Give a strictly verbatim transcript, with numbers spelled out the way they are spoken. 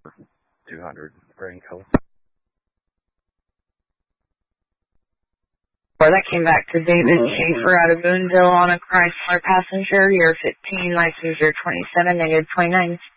two hundred Raincoat. Or that came back to David Schaefer out of Boonville on a Chrysler passenger, year fifteen, license year twenty-seven, negative twenty-nine.